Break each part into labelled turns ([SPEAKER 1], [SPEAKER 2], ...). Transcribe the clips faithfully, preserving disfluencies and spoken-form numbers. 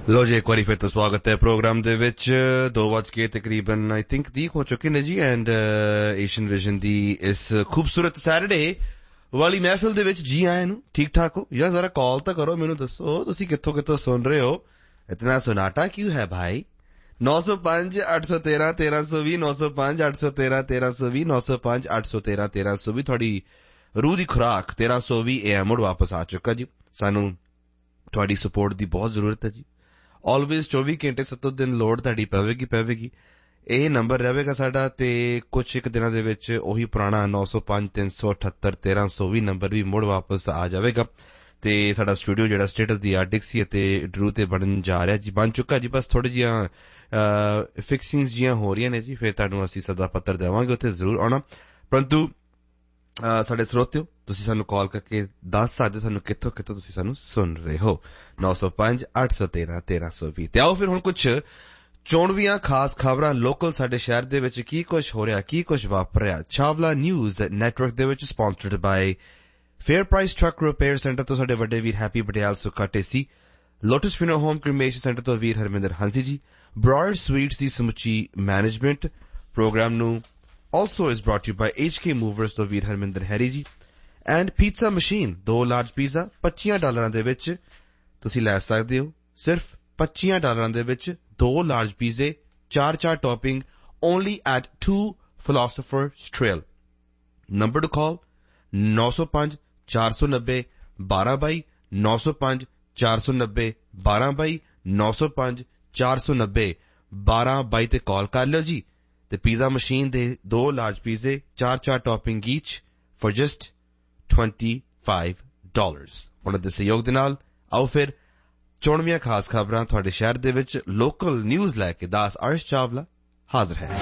[SPEAKER 1] लो जी एक बारी फिर तो स्वागत है प्रोग्राम दे विच दो वज के तकरीबन आई थिंक तीह हो चुके ने जी एंड एशियन विजन दी इस खूबसूरत सैटरडे वाली महफिल दे विच जी आए नु ठीक ठाक हो या जरा कॉल तो करो मैनू दसो तुसी कित्थों कित्थों सुन रहे हो इतना सन्नाटा क्यों है भाई नौ सौ पांच अठ सौ तेरह तेरह सौ भी नौ सौ पांच अठ सौ तेरह तेरह सौ भी नौ सौ पांच अठ सौ तेरह तेरह सौ भी थोड़ी रूह दी खुराक तेरह सौ भी ए मुड़ वापस आ चुका जी सानू थोड़ी सपोर्ट दी बहुत जरूरत है जी ऑलवेज चौबी घंटे सत्तो दिन लोड ਤੁਹਾਡੀ ਪਵੇਗੀ ਪਵੇਗੀ ਇਹ ਨੰਬਰ ਰਹੇਗਾ ਸਾਡਾ ਤੇ ਕੁਝ ਇੱਕ ਦਿਨਾਂ ਦੇ ਵਿੱਚ ਉਹੀ ਪੁਰਾਣਾ ਨੌ ਸੌ ਪੰਜ ਤਿੰਨ ਸੌ ਅਠੱਤਰ ਤੇਰਾਂ ਸੌ ਵੀ ਨੰਬਰ ਵੀ ਮੁੜ ਵਾਪਸ ਆ ਜਾਵੇਗਾ ਤੇ ਸਾਡਾ ਸਟੂਡੀਓ ਜਿਹੜਾ ਸਟੇਟ ਆਫ ਦੀ ਆਰਟ ਡਿਕਸੀ ਅਤੇ ਡਰੂ ਤੇ ਬਣਨ ਜਾ ਰਿਹਾ ਜੀ ਬਣ ਚੁੱਕਾ ਜੀ ਬਸ ਥੋੜੀ ਜੀਆਂ ਫਿਕਸਿੰਗਸ ਜੀਆਂ ਹੋ ਰਹੀਆਂ ਨੇ ਜੀ ਫਿਰ ਤੁਹਾਨੂੰ ਅਸੀਂ ਸਦਾ ਪੱਤਰ ਦੇਵਾਂਗੇ ਉੱਥੇ ਜ਼ਰੂਰ ਆਉਣਾ ਪਰੰਤੂ ਸਾਡੇ ਸਰੋਤਿਓ ਤੁਸੀਂ ਸਾਨੂੰ ਕਾਲ ਕਰਕੇ ਦੱਸ ਸਕਦੇ ਹੋ ਸਾਨੂੰ ਕਿੱਥੋਂ ਕਿੱਥੋਂ ਤੁਸੀਂ ਸਾਨੂੰ ਸੁਣ ਰਹੇ ਹੋ ਨੌ ਸੌ ਪੰਜ ਅੱਠ ਸੌ ਤੇਰਾਂ ਤੇਰਾਂ ਸੌ ਵੀਹ ਤੇ ਆਓ ਫਿਰ ਹੁਣ ਕੁਝ ਚੋਣਵੀਆਂ ਖਾਸ ਖਬਰਾਂ ਲੋਕਲ ਸਾਡੇ ਸ਼ਹਿਰ ਦੇ ਵਿੱਚ ਕੀ ਕੁਝ ਹੋ ਰਿਹਾ ਕੀ ਕੁਝ ਵਾਪਰ ਰਿਹਾ ਚਾਵਲਾ ਨਿਊਜ਼ ਨੈਟਵਰਕ ਦੇ ਵਿੱਚ ਸਪਾਂਸਰਡ ਬਾਈ fair price truck repair centre ਤੋਂ ਸਾਡੇ ਵੱਡੇ ਵੀਰ ਹੈਪੀ ਪਟਿਆਲ ਸੁੱਖਾ ਟੇਸੀ lotus Fino home cremation centre ਤੋਂ ਵੀਰ ਹਰਮਿੰਦਰ ਹੰਸੀ ਜੀ ਬਰਾਡ ਸਵੀਟਸ ਦੀ ਸਮੁੱਚੀ ਮੈਨੇਜਮੈਂਟ ਪ੍ਰੋਗਰਾਮ ਨੂੰ also is brought to you by H K Movers ਤੋਂ ਵੀਰ ਹਰਮਿੰਦਰ ਹੈਰੀ ਜੀ ਐਂਡ ਪੀਜ਼ਾ ਮਸ਼ੀਨ ਦੋ ਲਾਰਜ ਪੀਜ਼ਾ ਪੱਚੀ ਡਾਲਰਾਂ ਦੇ ਵਿੱਚ ਤੁਸੀਂ ਲੈ ਸਕਦੇ ਹੋ ਸਿਰਫ ਪੱਚੀ ਡਾਲਰਾਂ ਦੇ ਵਿੱਚ ਦੋ ਲਾਰਜ ਪੀਜ਼ੇ ਚਾਰ ਚਾਰ topping only at two Philosopher's Trail number to call ਨੌ ਸੌ ਪੰਜ ਚਾਰ ਸੌ ਨੱਬੇ ਬਾਰਾਂ ਬਾਈ ਨੌ ਸੌ ਪੰਜ ਚਾਰ ਸੌ ਨੱਬੇ ਬਾਰਾਂ ਬਾਈ ਨੌ ਸੌ ਪੰਜ ਚਾਰ ਸੌ ਨੱਬੇ ਬਾਰਾਂ ਬਾਈ ਤੇ ਕਾਲ ਕਰ ਲਿਓ ਜੀ ਤੇ ਪੀਜ਼ਾ ਮਸ਼ੀਨ ਦੇ ਦੋ ਲਾਰਜ ਪੀਜ਼ੇ ਚਾਰ ਚਾਰ topping ਈਚ for just twenty-five dollars ਉਹਨਾਂ ਦੇ ਸਹਿਯੋਗ ਦੇ ਨਾਲ ਆਓ ਫਿਰ ਚੋਣਵੀਆਂ ਖਾਸ ਖਬਰਾਂ ਤੁਹਾਡੇ ਸ਼ਹਿਰ ਦੇ ਵਿੱਚ ਲੋਕਲ ਨਿਊਜ਼ ਲੈ ਕੇ ਦਾਸ ਅਰਸ਼ ਚਾਵਲਾ ਹਾਜ਼ਰ ਹੈ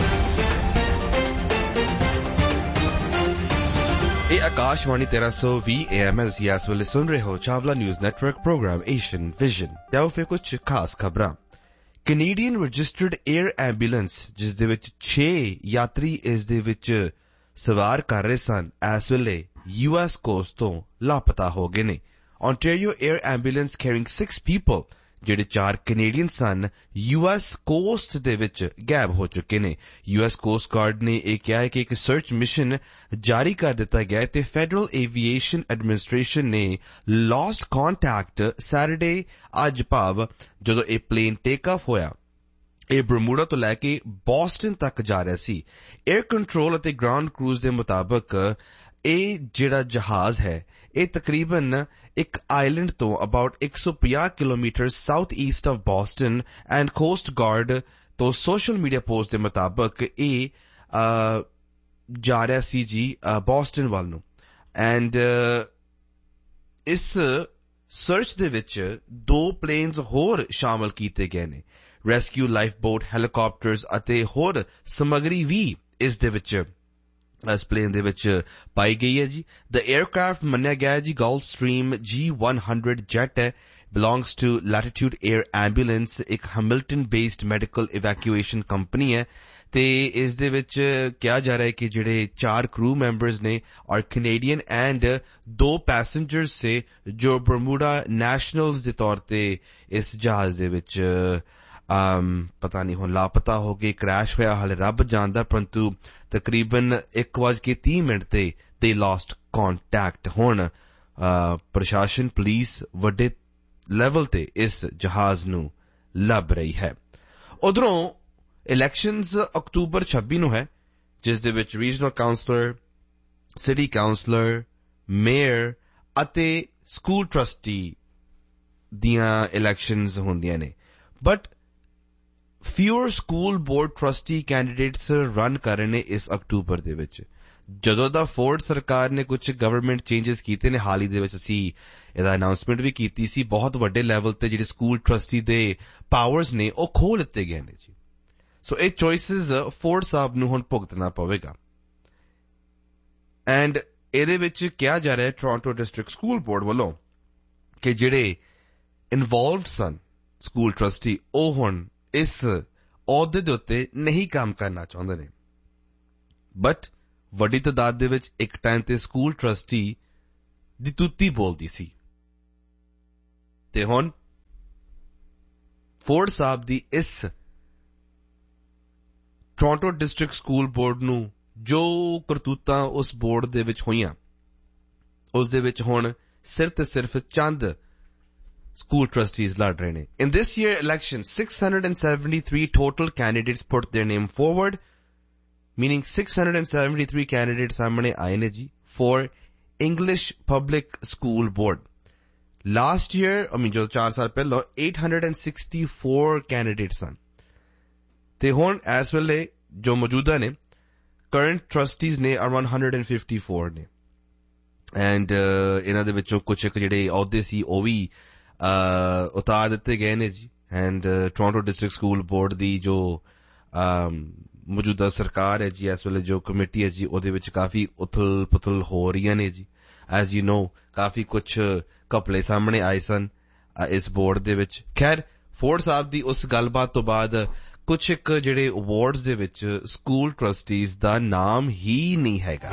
[SPEAKER 1] ਇਹ ਆਕਾਸ਼ਵਾਣੀ ਤੇਰਾਂ ਸੌ ਵੀਹ ਏ ਐਮ ਤੁਸੀਂ ਇਸ ਵੇਲੇ ਸੁਣ ਰਹੇ ਹੋ Chawla news network programme Asian vision ਤੇ ਆਓ ਫਿਰ ਕੁਝ ਖਾਸ ਖਬਰਾਂ ਕੈਨੇਡੀਅਨ ਰਜਿਸਟਰਡ ਏਅਰ ਐਂਬੂਲੈਂਸ ਜਿਸ ਦੇ ਵਿੱਚ ਛੇ ਯਾਤਰੀ ਇਸ ਦੇ ਵਿੱਚ ਸਵਾਰ ਕਰ ਰਹੇ ਸਨ ਇਸ ਵੇਲੇ ਯੂ ਐਸ ਕੋਸਟ ਤੋਂ ਲਾਪਤਾ ਹੋ ਗਏ ਨੇ Ontario Air Ambulance carrying six people ਜਿਹੜੇ ਚਾਰ ਕੈਨੇਡੀਅਨ ਸਨ ਯੂ ਐਸ ਕੋਸਟ ਦੇ ਵਿੱਚ ਗਾਇਬ ਹੋ ਚੁੱਕੇ ਨੇ ਯੂ ਐਸ ਕੋਸਟ ਗਾਰਡ ਨੇ ਇਹ ਕਿਹਾ ਹੈ ਕਿ ਇੱਕ ਸਰਚ ਮਿਸ਼ਨ ਜਾਰੀ ਕਰ ਦਿੱਤਾ ਗਿਆ ਹੈ ਤੇ ਫੈਡਰਲ ਏਵੀਏਸ਼ਨ ਐਡਮਿਨਿਸਟ੍ਰੇਸ਼ਨ ਨੇ ਲੌਸਟ ਕੰਟੈਕਟ ਸੈਟਰਡੇ ਅੱਜ ਭਾਵ ਜਦੋਂ ਇਹ ਪਲੇਨ ਟੇਕ ਆਫ ਹੋਇਆ ਇਹ ਬਰਮੂਡਾ ਤੋਂ ਲੈ ਕੇ ਬੋਸਟਨ ਤੱਕ ਜਾ ਰਿਹਾ ਸੀ ਏਅਰ ਕੰਟਰੋਲ ਅਤੇ ਗਰਾਊਂਡ ਕਰੂਜ਼ ਦੇ ਮੁਤਾਬਕ ਇਹ ਜਿਹੜਾ ਜਹਾਜ਼ ਹੈ ਇਹ ਤਕਰੀਬਨ ਇੱਕ ਆਈਲੈਂਡ ਤੋਂ ਅਬਾਊਟ ਇੱਕ ਸੌ ਪੰਜਾਹ kilometre south East of Boston and cost guard ਤੋਂ ਸੋਸ਼ਲ ਮੀਡੀਆ ਪੋਸਟ ਦੇ ਮੁਤਾਬਕ ਇਹ ਜਾ ਰਿਹਾ ਸੀ ਜੀ ਬੋਸਟਨ ਵੱਲ ਨੂੰ ਐਂਡ ਇਸ ਸਰਚ ਦੇ ਵਿੱਚ ਦੋ ਪਲੇਨਸ ਹੋਰ ਸ਼ਾਮਲ ਕੀਤੇ ਗਏ ਨੇ ਰੈਸਕਿਊ ਲਾਈਫ ਬੋਟ ਹੈਲੀਕਾਪਟਰਸ ਅਤੇ ਹੋਰ ਸਮੱਗਰੀ ਵੀ ਇਸ ਦੇ ਵਿੱਚ ਇਸ ਪਲੇਨ ਦੇ ਵਿੱਚ ਪਾਈ ਗਈ ਹੈ ਜੀ ਦ ਏਅਰਕ੍ਰਾਫਟ ਮੰਨਿਆ ਗਿਆ ਹੈ ਜੀ ਗਲਫ ਸਟਰੀਮ ਜੀ one hundred ਜੈਟ ਹੈ belongs to latitude air ambulance ਇੱਕ Hamilton based medical evacuation company ਹੈ ਤੇ ਇਸ ਦੇ ਵਿੱਚ ਕਿਹਾ ਜਾ ਰਿਹਾ ਹੈ ਕਿ ਜਿਹੜੇ ਚਾਰ ਕਰੂ ਮੈਂਬਰਸ ਨੇ ਔਰ ਕੈਨੇਡੀਅਨ ਐਂਡ ਦੋ ਪੈਸੇਂਜਰਸ ਸੇ ਜੋ ਬਰਮੂਡਾ ਨੈਸ਼ਨਲਸ ਦੇ ਤੌਰ ਤੇ ਇਸ ਜਹਾਜ਼ ਦੇ ਵਿੱਚ Um, ਪਤਾ ਨਹੀਂ ਹੁਣ ਲਾਪਤਾ ਹੋ ਗਏ ਕ੍ਰੈਸ਼ ਹੋਇਆ ਹਾਲੇ ਰੱਬ ਜਾਣਦਾ ਪਰੰਤੂ ਤਕਰੀਬਨ ਇੱਕ ਵਜ ਕੇ ਤੀਹ ਮਿੰਟ ਤੇ ਦੇ ਲਾਸਟ ਕੰਟੈਕਟ ਹੁਣ ਪ੍ਰਸ਼ਾਸਨ ਪੁਲਿਸ ਵੱਡੇ ਲੈਵਲ ਤੇ ਇਸ ਜਹਾਜ਼ ਨੂੰ ਲੱਭ ਰਹੀ ਹੈ ਉਧਰੋਂ ਇਲੈਕਸ਼ਨਸ ਅਕਤੂਬਰ ਛੱਬੀ ਨੂੰ ਹੈ ਜਿਸ ਦੇ ਵਿੱਚ regional councillor city councillor mayor ਅਤੇ ਸਕੂਲ ਟਰਸਟੀ ਦੀਆਂ ਇਲੈਕਸ਼ਨਸ ਹੁੰਦੀਆਂ ਨੇ but fewer school board trustee candidates run ਕਰ ਰਹੇ ਨੇ ਇਸ ਅਕਤੂਬਰ ਦੇ ਵਿੱਚ ਜਦੋਂ ਦਾ ਫੋਰਡ ਸਰਕਾਰ ਨੇ ਕੁਝ ਗਵਰਨਮੈਂਟ ਚੇਂਜਸ ਕੀਤੇ ਨੇ ਹਾਲ ਹੀ ਦੇ ਵਿੱਚ ਅਸੀਂ ਇਹਦਾ ਅਨਾਉਂਸਮੈਂਟ ਵੀ ਕੀਤੀ ਸੀ ਬਹੁਤ ਵੱਡੇ ਲੈਵਲ ਤੇ ਜਿਹੜੇ ਸਕੂਲ ਟਰਸਟੀ ਦੇ ਪਾਵਰਸ ਨੇ ਉਹ ਖੋਹ ਲਿੱਤੇ ਗਏ ਨੇ ਜੀ ਸੋ ਇਹ ਚੋਇਸਿਸ ਫੋਰਡ ਸਾਹਿਬ ਨੂੰ ਹੁਣ ਭੁਗਤਣਾ ਪਵੇਗਾ ਐਂਡ ਇਹਦੇ ਵਿੱਚ ਕਿਹਾ ਜਾ ਰਿਹਾ ਹੈ ਟੋਰਾਂਟੋ ਡਿਸਟ੍ਰਿਕਟ ਸਕੂਲ ਬੋਰਡ ਵੱਲੋਂ ਕਿ ਜਿਹੜੇ ਇਨਵੋਲਵਡ ਸਨ ਸਕੂਲ ਟਰਸਟੀ ਉਹ ਹੁਣ ਇਸ ਅਹੁਦੇ ਦੇ ਉੱਤੇ ਨਹੀਂ ਕੰਮ ਕਰਨਾ ਚਾਹੁੰਦੇ ਨੇ ਬਟ ਵੱਡੀ ਤਾਦਾਦ ਦੇ ਵਿੱਚ ਇੱਕ ਟਾਈਮ ਤੇ ਸਕੂਲ ਟਰਸਟੀ ਦੀ ਤੁੱਤੀ ਬੋਲਦੀ ਸੀ ਤੇ ਹੁਣ ਫੋਰਡ ਸਾਹਿਬ ਦੀ ਇਸ ਟੋਰਾਂਟੋ ਡਿਸਟ੍ਰਿਕਟ ਸਕੂਲ ਬੋਰਡ ਨੂੰ ਜੋ ਕਰਤੂਤਾਂ ਉਸ ਬੋਰਡ ਦੇ ਵਿੱਚ ਹੋਈਆਂ, ਉਸ ਦੇ ਵਿੱਚ ਹੁਣ ਸਿਰਫ ਤੇ ਸਿਰਫ ਚੰਦ school trustees ਲੜ ਰਹੇ ਨੇ. In this year election, six hundred seventy-three total candidates put their name forward, meaning six hundred seventy-three candidates ਸਾਹਮਣੇ ਆਏ ਨੇ ਜੀ for English Public School Board. Last year, I mean ਜੋ ਚਾਰ ਸਾਲ ਪਹਿਲਾਂ eight hundred sixty-four candidates ਸਨ, ਤੇ ਹੁਣ ਇਸ ਵੇਲੇ ਜੋ ਮੌਜੂਦਾ ਨੇ current trustees ਨੇ are one hundred fifty-four ਨੇ. ਐਂਡ ਇਹਨਾਂ ਦੇ ਵਿੱਚੋਂ ਕੁਛ ਇੱਕ ਜਿਹੜੇ ਅਹੁਦੇ ਸੀ ਉਹ ਵੀ ਉਤਾਰ ਦਿੱਤੇ ਗਏ ਨੇ ਜੀ. And Toronto district school board ਦੀ ਜੋ ਮੌਜੂਦਾ ਸਰਕਾਰ ਹੈ ਜੀ, ਇਸ ਵੇਲੇ ਜੋ ਕਮੇਟੀ ਹੈ ਜੀ, ਉਹਦੇ ਵਿੱਚ ਕਾਫੀ ਉਥਲ ਪੁਥਲ ਹੋ ਰਹੀਆਂ ਨੇ ਜੀ. ਐਜ਼ ਯੂ ਨੋ ਕਾਫੀ ਕੁਛ ਘਪਲੇ ਸਾਹਮਣੇ ਆਏ ਸਨ ਇਸ ਬੋਰਡ ਦੇ ਵਿੱਚ. ਖੈਰ, ਫੋਰਡ ਸਾਹਿਬ ਦੀ ਉਸ ਗੱਲਬਾਤ ਤੋਂ ਬਾਅਦ ਕੁਛ ਇੱਕ ਜਿਹੜੇ ਅਵਾਰਡਸ ਦੇ ਵਿੱਚ ਸਕੂਲ ਟਰਸਟੀਜ਼ ਦਾ ਨਾਮ ਹੀ ਨਹੀਂ ਹੈਗਾ.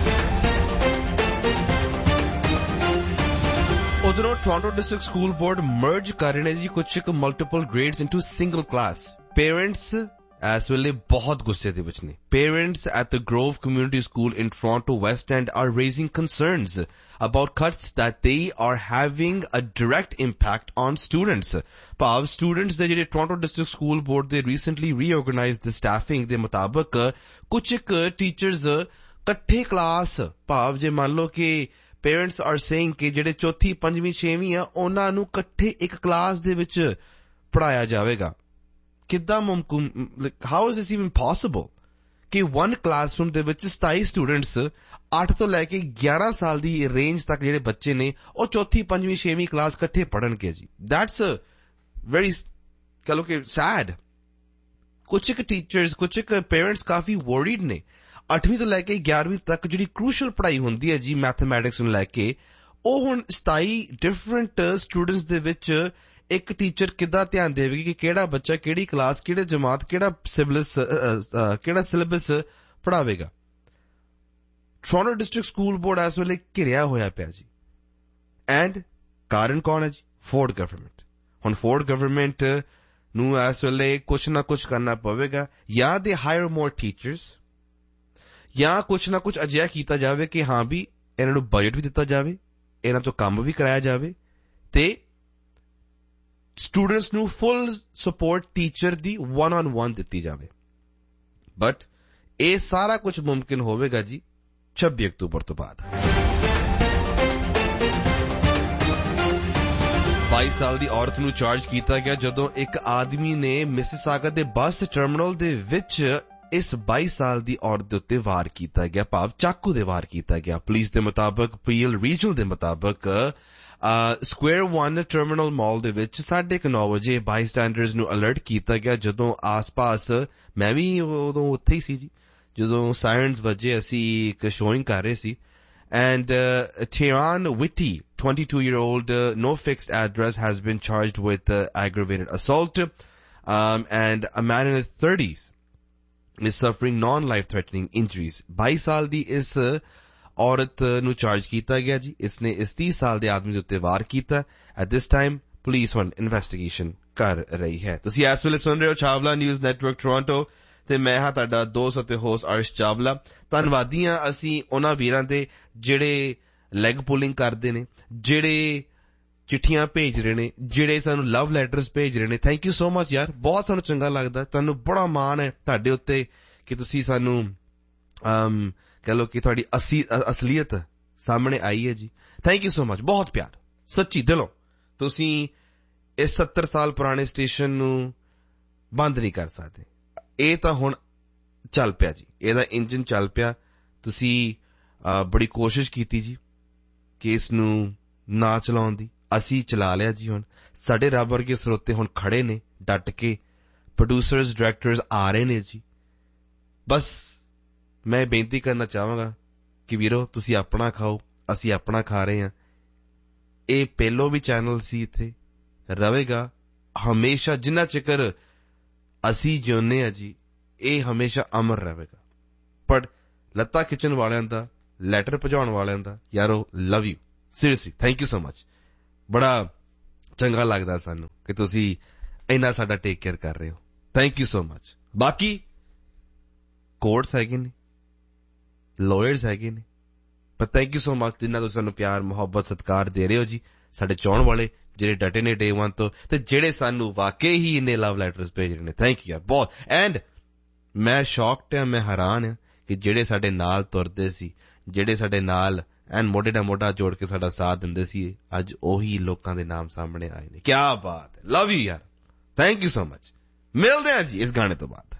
[SPEAKER 1] ਉਧਰੋਂ Toronto district school board merge ਕਰ ਰਹੇ ਨੇ ਜੀ ਕੁਛ ਇੱਕ multiple grades into single class. Parents ਇਸ ਵੇਲੇ ਬਹੁਤ ਗੁੱਸੇ ਦੇ ਵਿੱਚ ਨੇ. Parents at the Grove community school in Toronto West and R raising ਕੰਸਰਨਸ about cuts that they are having a direct impact on students. ਭਾਵ ਸਟੂਡੈਂਟਸ ਦੇ ਜਿਹੜੇ ਟੋਰਾਂਟੋ ਡਿਸਟ੍ਰਿਕਟ ਸਕੂਲ ਬੋਰਡ ਦੇ ਰੀਸੈਂਟਲੀ ਰੀਆਰਗੇਨਾਈਜ਼ਡ ਸਟਾਫਿੰਗ ਦੇ ਮੁਤਾਬਕ ਕੁਛ ਇੱਕ ਟੀਚਰਸ ਇਕੱਠੇ class, ਭਾਵ ਜੇ ਮੰਨ ਲਓ ਕਿ ਪੇਰੈਂਟਸ ਆਰ ਸੇਇੰਗ ਕਿ ਜਿਹੜੇ ਚੌਥੀ ਪੰਜਵੀਂ ਛੇਵੀਂ ਆ ਉਹਨਾਂ ਨੂੰ ਇਕੱਠੇ ਇੱਕ ਕਲਾਸ ਦੇ ਵਿੱਚ ਪੜ੍ਹਾਇਆ ਜਾਵੇਗਾ. ਕਿੱਦਾਂ ਮੁਮਕਿਨ? How is this even possible ਕਿ ਵਨ ਕਲਾਸਰੂਮ ਦੇ ਵਿੱਚ ਸਤਾਈ ਸਟੂਡੈਂਟਸ ਅੱਠ ਤੋਂ ਲੈ ਕੇ ਗਿਆਰਾਂ ਸਾਲ ਦੀ ਰੇਂਜ ਤੱਕ ਜਿਹੜੇ ਬੱਚੇ ਨੇ ਉਹ ਚੌਥੀ ਪੰਜਵੀਂ ਛੇਵੀਂ ਕਲਾਸ ਇਕੱਠੇ ਪੜ੍ਹਨਗੇ ਜੀ. ਦੈਟਸ ਵੈਰੀ ਕਹ ਲਓ ਕਿ ਸੈਡ. ਕੁਛ ਇੱਕ ਟੀਚਰਸ, ਕੁਛ ਇੱਕ ਪੇਰੈਂਟਸ ਕਾਫੀ ਵੋਰੀਡ ਨੇ. ਅੱਠਵੀਂ ਤੋਂ ਲੈ ਕੇ ਗਿਆਰਵੀਂ ਤੱਕ ਜਿਹੜੀ ਕਰੂਸ਼ਲ ਪੜ੍ਹਾਈ ਹੁੰਦੀ ਹੈ ਜੀ ਮੈਥਮੈਟਿਕਸ ਨੂੰ ਲੈ ਕੇ, ਉਹ ਹੁਣ ਸਤਾਈ ਡਿਫਰੈਂਟ ਸਟੂਡੈਂਟਸ ਦੇ ਵਿੱਚ ਇੱਕ ਟੀਚਰ ਕਿੱਦਾਂ ਧਿਆਨ ਦੇਵੇਗੀ ਕਿ ਕਿਹੜਾ ਬੱਚਾ ਕਿਹੜੀ ਕਲਾਸ, ਕਿਹੜੇ ਜਮਾਤ, ਕਿਹੜਾ ਸਿਲੇਬਸ ਕਿਹੜਾ syllabus ਪੜ੍ਹਾਵੇਗਾ. Toronto district school board ਇਸ ਵੇਲੇ ਘਿਰਿਆ ਹੋਇਆ ਪਿਆ ਜੀ. ਐਂਡ ਕਾਰਨ ਕੌਣ ਹੈ ਜੀ? Ford government. ਹੁਣ ਫੋਰਡ ਗਵਰਨਮੈਂਟ ਨੂੰ ਇਸ ਵੇਲੇ ਕੁਛ ਨਾ ਕੁਛ ਕਰਨਾ ਪਵੇਗਾ. ਜਾਂ ਦੇ ਹਾਇਰ ਮੋਰ ਟੀਚਰਸ, ਜਾਂ ਕੁਛ ਨਾ ਕੁਛ ਅਜਿਹਾ ਕੀਤਾ ਜਾਵੇ ਕਿ ਹਾਂ ਵੀ ਇਹਨਾਂ ਨੂੰ ਬਜਟ ਵੀ ਦਿੱਤਾ ਜਾਵੇ, ਇਹਨਾਂ ਤੋਂ ਕੰਮ ਵੀ ਕਰਾਇਆ ਜਾਵੇ, ਤੇ ਸਟੂਡੈਂਟਸ ਨੂੰ full support teacher the one on one ਦਿੱਤੀ ਜਾਵੇ. ਬਟ ਇਹ ਸਾਰਾ ਕੁਝ ਮੁਮਕਿਨ ਹੋਵੇਗਾ ਜੀ ਛੱਬੀ ਅਕਤੂਬਰ ਤੋਂ ਬਾਅਦ. ਬਾਈ ਸਾਲ ਦੀ ਔਰਤ ਨੂੰ ਚਾਰਜ ਕੀਤਾ ਗਿਆ ਜਦੋਂ ਇੱਕ ਆਦਮੀ ਨੇ ਮਿਸਿਸਾਗਾ ਦੇ ਬੱਸ ਟਰਮੀਨਲ ਦੇ ਵਿੱਚ ਇਸ ਬਾਈ ਸਾਲ ਦੀ ਔਰਤ ਦੇ ਉੱਤੇ ਵਾਰ ਕੀਤਾ ਗਿਆ, ਭਾਵ ਚਾਕੂ ਦੇ ਵਾਰ ਕੀਤਾ ਗਿਆ. ਪੁਲਿਸ ਦੇ ਮੁਤਾਬਕ, ਪੀਐਲ ਰੀਜਨਲ ਦੇ ਮੁਤਾਬਕ ਸਕੁਏਅਰ ਵਨ ਟਰਮੀਨਲ ਮਾਲ ਦੇ ਵਿੱਚ ਸਾਢੇ ਕੁ ਨੌ ਵਜੇ ਬਾਈ ਸਟੈਂਡਰਸ ਨੂੰ ਅਲਰਟ ਕੀਤਾ ਗਿਆ. ਜਦੋਂ ਆਸ-ਪਾਸ, ਮੈਂ ਵੀ ਉਦੋਂ ਉੱਥੇ ਹੀ ਸੀ ਜੀ, ਜਦੋਂ ਸਾਇਰਨਸ ਵਜੇ ਅਸੀਂ ਇੱਕ ਸ਼ੋਇੰਗ ਕਰ ਰਹੇ ਸੀ. And uh, Tehran Witty, twenty-two-year-old, uh, no fixed address, has been charged with uh, aggravated assault. Um, and a man in his thirties is suffering non-life-threatening injuries. ਬਾਈ ਸਾਲ ਦੀ ਇਸ ਔਰਤ ਨੂੰ ਚਾਰਜ ਕੀਤਾ ਗਿਆ ਜੀ. ਇਸਨੇ ਇਸ ਤੀਹ ਸਾਲ ਦੇ ਆਦਮੀ ਦੇ ਉੱਤੇ ਵਾਰ ਕੀਤਾ. At this time, ਪੁਲਿਸ ਹੁਣ ਇਨਵੈਸਟੀਗੇਸ਼ਨ ਕਰ ਰਹੀ ਹੈ. ਤੁਸੀਂ ਇਸ ਵੇਲੇ ਸੁਣ ਰਹੇ ਹੋ ਛਾਵਲਾ ਨਿਊਜ਼ ਨੈਟਵਰਕ ਟੋਰਾਂਟੋ, ਤੇ ਮੈਂ ਹਾਂ ਤੁਹਾਡਾ ਦੋਸਤ ਅਤੇ ਹੋਸਟ ਅਰਸ਼ ਚਾਵਲਾ. ਧੰਨਵਾਦੀ ਹਾਂ ਅਸੀਂ ਉਹਨਾਂ ਵੀਰਾਂ ਦੇ ਜਿਹੜੇ ਲੈਗ ਪੁਲਿੰਗ ਕਰਦੇ ਨੇ, ਜਿਹੜੇ ਚਿੱਠੀਆਂ ਭੇਜ ਰਹੇ ਨੇ, ਜਿਹੜੇ ਸਾਨੂੰ ਲਵ ਲੈਟਰਸ ਭੇਜ ਰਹੇ ਨੇ. ਥੈਂਕ ਯੂ ਸੋ ਮਚ ਯਾਰ, ਬਹੁਤ ਸਾਨੂੰ ਚੰਗਾ ਲੱਗਦਾ. ਤੁਹਾਨੂੰ ਬੜਾ ਮਾਣ ਹੈ ਤੁਹਾਡੇ ਉੱਤੇ ਕਿ ਤੁਸੀਂ ਸਾਨੂੰ ਕਹਿ ਲਓ ਕਿ ਤੁਹਾਡੀ ਅਸੀ ਅਸਲੀਅਤ ਸਾਹਮਣੇ ਆਈ ਹੈ ਜੀ. ਥੈਂਕ ਯੂ ਸੋ ਮਚ, ਬਹੁਤ ਪਿਆਰ, ਸੱਚੀ ਦਿਲੋਂ. ਤੁਸੀਂ ਇਸ ਸੱਤਰ ਸਾਲ ਪੁਰਾਣੇ ਸਟੇਸ਼ਨ ਨੂੰ ਬੰਦ ਨਹੀਂ ਕਰ ਸਕਦੇ. ਇਹ ਤਾਂ ਹੁਣ ਚੱਲ ਪਿਆ ਜੀ, ਇਹਦਾ ਇੰਜਨ ਚੱਲ ਪਿਆ. ਤੁਸੀਂ ਬੜੀ ਕੋਸ਼ਿਸ਼ ਕੀਤੀ ਜੀ ਕਿ ਇਸ ਨੂੰ ਨਾ ਚਲਾਉਣ ਦੀ, ਅਸੀਂ ਚਲਾ ਲਿਆ ਜੀ. ਹੁਣ ਸਾਡੇ ਰੱਬ ਵਰਗੇ ਸਰੋਤੇ ਹੁਣ ਖੜੇ ਨੇ ਡਟ ਕੇ, ਪ੍ਰੋਡਿਊਸਰਸ, ਡਾਇਰੈਕਟਰਸ ਆ ਰਹੇ ਨੇ ਜੀ. ਬਸ ਮੈਂ ਬੇਨਤੀ ਕਰਨਾ ਚਾਹਾਂਗਾ ਕਿ ਵੀਰੋ ਤੁਸੀਂ ਆਪਣਾ ਖਾਓ, ਅਸੀਂ ਆਪਣਾ ਖਾ ਰਹੇ ਹਾਂ. ਇਹ ਪਹਿਲੋਂ ਵੀ ਚੈਨਲ ਸੀ, ਇੱਥੇ ਰਹੇਗਾ ਹਮੇਸ਼ਾ. ਜਿੰਨਾ ਚਿਕਰ ਅਸੀਂ ਜਿਉਂਦੇ ਹਾਂ ਜੀ, ਇਹ ਹਮੇਸ਼ਾ ਅਮਰ ਰਹੇਗਾ. ਪਰ ਲੱਤਾਂ ਖਿੱਚਣ ਵਾਲਿਆਂ ਦਾ, ਲੈਟਰ ਭਜਾਉਣ ਵਾਲਿਆਂ ਦਾ, ਯਾਰੋ love you, seriously thank you so much. ਬੜਾ ਚੰਗਾ ਲੱਗਦਾ ਸਾਨੂੰ ਕਿ ਤੁਸੀਂ ਇੰਨਾ ਸਾਡਾ ਟੇਕ ਕੇਅਰ ਕਰ ਰਹੇ ਹੋ। Thank you so much. ਬਾਕੀ ਕੋਰਟਸ ਹੈਗੇ ਨੇ, ਲਾਇਰਸ ਹੈਗੇ ਨੇ, ਪਰ ਥੈਂਕ ਯੂ ਸੋ ਮਚ ਜਿਨ੍ਹਾਂ ਤੁਸੀਂ ਸਾਨੂੰ ਪਿਆਰ, ਮੁਹੱਬਤ, ਸਤਿਕਾਰ ਦੇ ਰਹੇ ਹੋ ਜੀ। ਸਾਡੇ ਚਾਹੁਣ ਵਾਲੇ ਜਿਹੜੇ ਡਟੇ ਨੇ ਡੇ ਵਨ ਤੋਂ, ਤੇ ਜਿਹੜੇ ਸਾਨੂੰ ਵਾਕਈ ਹੀ ਇੰਨੇ ਲਵ ਲੈਟਰਸ ਭੇਜ ਰਹੇ ਨੇ, ਥੈਂਕ ਯੂ ਯਾਰ ਬਹੁਤ। ਐਂਡ ਮੈਂ ਸ਼ੌਕਡ ਹਾਂ, ਮੈਂ ਹੈਰਾਨ ਹਾਂ ਕਿ ਜਿਹੜੇ ਸਾਡੇ ਨਾਲ ਤੁਰਦੇ ਸੀ, ਜਿਹੜੇ ਸਾਡੇ ਨਾਲ ਐਨ ਮੋਢੇ ਨਾਲ ਮੋਢਾ ਜੋੜ ਕੇ ਸਾਡਾ ਸਾਥ ਦਿੰਦੇ ਸੀ, ਅੱਜ ਉਹੀ ਲੋਕਾਂ ਦੇ ਨਾਮ ਸਾਹਮਣੇ ਆਏ ਨੇ। ਕਿਆ ਬਾਤ ਹੈ, ਲਵ ਯੂ ਯਾਰ, ਥੈਂਕ ਯੂ ਸੋ ਮਚ। ਮਿਲਦੇ ਹਾਂ ਜੀ ਇਸ ਗਾਣੇ ਤੋਂ ਬਾਅਦ।